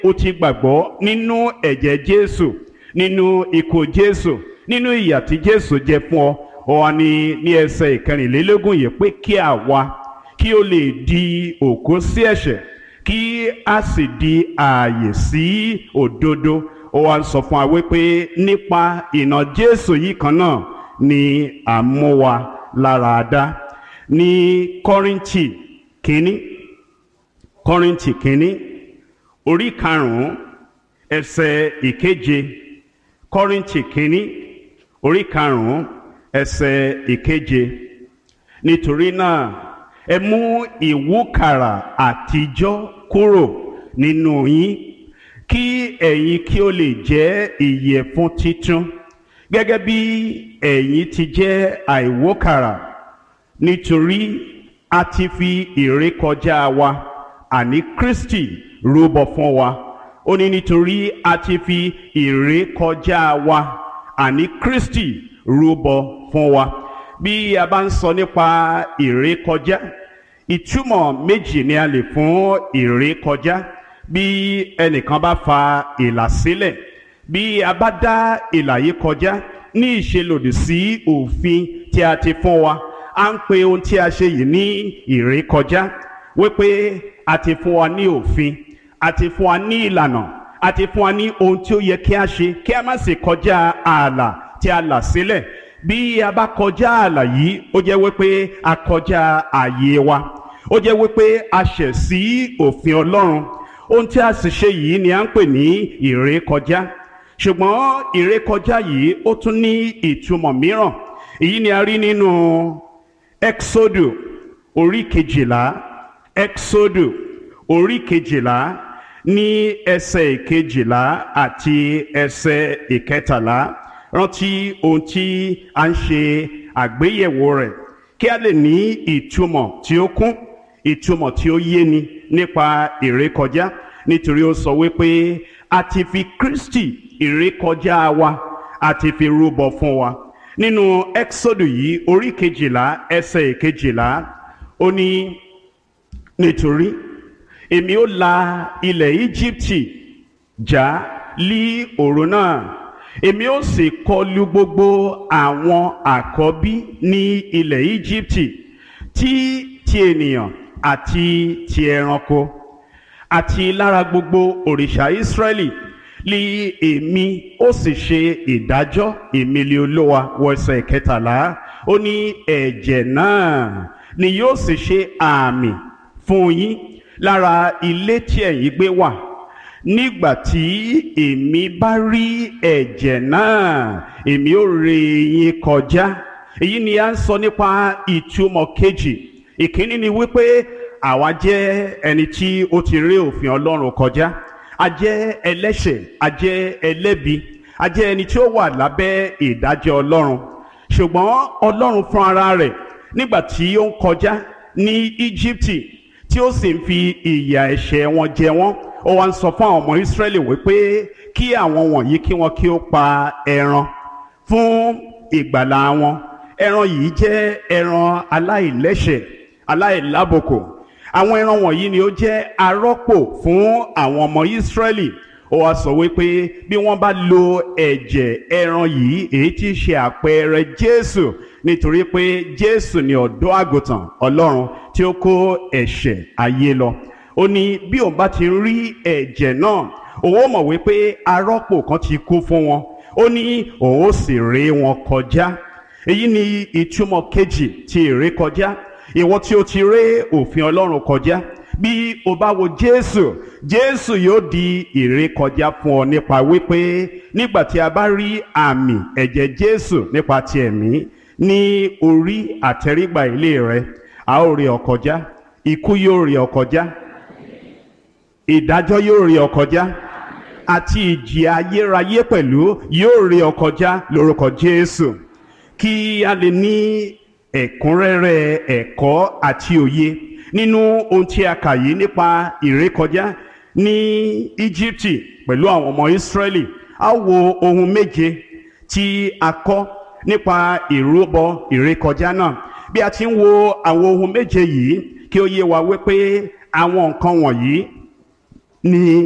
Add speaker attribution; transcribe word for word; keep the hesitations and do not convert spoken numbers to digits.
Speaker 1: o ti gbàgbọ́ nínú ẹ̀jẹ̀ Jésù, nínú ikú Jésù, nínú ìyà tí Jésù jẹ fún ọ. Ó wà ní ní ẹsẹ̀ ìkẹrìnlélógún yìí pé kí àwa kí ó lè di òkú sí ẹ̀ṣẹ̀, kí a sì di ààyè sí òdodo. Ó wá ń sọ fún wa wípé nípa ìnà Jésù yìí kan náà ni à ń mú wa lára dá. Ní Kọ́ríńtì kínní, Kọ́ríńtì kínní orí karùn-ún ẹsẹ̀ ìkeje. Kọ́ríńtì kínní orí karùn-ún ẹsẹ̀ ìkeje. Nítorí náà ẹ mú ìwúkàrà àtijọ́ kúrò nínú yín, kí ẹ̀yin kí ó lè jẹ́ ìyẹ̀fun titun gẹ́gẹ́ bí ẹ̀yin ti jẹ́ àìwúkàrà. Nítorí a ti fi ìrékọjá wa, àní Kristi, rúbọ fún wa. Ó ní nítorí a ti fi ìrékọjá wa, àní Kristi, rúbọ fún wa. Bí a bá ń sọ nípa ìrékọjá, ìtumọ̀ méjì ni a lè fún ìrékọjá. Bí ẹnìkan bá fa ìlà sílẹ̀, bí a bá dá ìlà yìí kọjá ní ìṣelòdì sí òfin tí a ti fún wa, à ń pe ohun tí a ṣe yìí ní ìrékọjá, wípé a ti fún wa ní òfin, a ti fún wa ní ìlànà, a ti fún wa ní ohun tí ó yẹ kí a ṣe, kí a má sì kọjá ààlà tí a là sílẹ̀. Bí a bá kọjá ààlà yìí, ó jẹ́ wípé a kọjá ààyè wa, ó jẹ́ wípé a ṣẹ̀ sí òfin Ọlọ́run. Ohun tí a sì ṣe yìí ni à ń pè ní ìrékọjá. Ṣùgbọ́n ìrékọjá yìí ó tún ní ìtumọ̀ mìíràn. Èyí ni a rí nínú Exodu orí kejìlá, Exodu orí kejìlá ní ẹsẹ̀ ìkejìlá àti ẹsẹ̀ ìkẹtàlá. Rántí ohun tí a ń ṣe àgbéyẹ̀wò rẹ̀ kí a lè ní ìtumọ̀ tí ó kún, ìtumọ̀ tí ó yéni nípa ìrékọjá. Nítorí ó sọ wípé a ti fi Kristi, ìrékọjá wa, a ti fi rúbọ fún wa. Nínú Exodu yìí orí kejìlá ẹsẹ̀ ìkejìlá, ó ní nítorí èmi ó la ilẹ̀ Íjíbítì já lí òru náà, èmi ó sì kọlù gbogbo àwọn àkọ́bí ní ilẹ̀ Íjíbítì, tí ti ènìyàn àti ti ẹranko, àti lára gbogbo òrìṣà Ísírẹ́lì li èmi ó sì ṣe ìdájọ́, èmi li Olúwa. Wọ ẹsẹ̀ kẹtàlá, ó ní ẹ̀jẹ̀ náà ni yóò sì ṣe àmì fún yín lára ilé tí ẹ̀yin gbé wà. Nígbà tí èmi bá rí ẹ̀jẹ̀ náà, èmi ó ré yín kọjá. Èyí ni a ń sọ nípa ìtumọ̀ kejì. Ìkíní ni wípé àwa jẹ́ ẹni tí ó ti ré òfin Ọlọ́run kọjá. A jẹ́ ẹlẹ́ṣẹ̀, a jẹ́ ẹlẹ́bi, a jẹ́ ẹni tí ó wà lábẹ́ ìdájọ́ Ọlọ́run. Ṣùgbọ́n Ọlọ́run fún ara rẹ̀, nígbà tí ó ń kọjá ní Íjíbítì, tí ó sì ń fi ìyà ẹ̀ṣẹ̀ wọn jẹ wọ́n, ó wá ń sọ fún àwọn ọmọ Ísírẹ́lì wípé kí àwọn wọ̀nyí kí wọ́n kí ó pa ẹran fún ìgbàlà wọn. Ẹran yìí jẹ́ ẹran aláìlẹ́ṣẹ̀, aláìlábùkù. Àwọn ẹran wọ̀nyí ni ó jẹ́ arọ́pò fún àwọn ọmọ Ísírẹ́lì. Ó wá sọ wípé bí wọ́n bá lo ẹ̀jẹ̀ ẹran yìí, èyí tí í ṣe àpẹẹrẹ Jésù, nítorí pé Jésù ni ọ̀dọ́ àgùntàn Ọlọ́run tí ó kó ẹ̀ṣẹ̀ ayé lọ. Ó ní bí òun bá ti rí ẹ̀jẹ̀ náà, òun ó mọ̀ wípé arọ́pò kan ti kú fún wọn. Ó ní òun ó sì ré wọn kọjá. Èyí ni ìtumọ̀ kejì ti ìrékọjá. Ìwọ tí o ti ré òfin Ọlọ́run kọjá, bí o bá wo Jésù, Jésù yóò di ìrékọjá fún ọ nípa wípé nígbà tí a bá rí àmì ẹ̀jẹ̀ Jésù nípa ti ẹ̀mí ní orí àtẹrígbà ilé rẹ, a ó ré ọ kọjá. Ikú yóò ré ọ kọjá, ìdájọ́ yóò ré ọ kọjá, àti ìjì ayérayé pẹ̀lú yóò ré ọ kọjá lórúkọ Jésù. Kí a lè ní ẹ̀kúnrẹ́rẹ́ ẹ̀kọ́ àti òye nínú ohun tí a kà yìí nípa ìrékọjá ní Íjíbítì pẹ̀lú àwọn ọmọ Ísírẹ́lì, a wo ohun méje tí a kọ́ nípa ìrúbọ ìrékọjá náà. Bí a ti ń wo àwọn ohun méje yìí, kí ó yé wa wípé àwọn nǹkan wọ̀nyí ni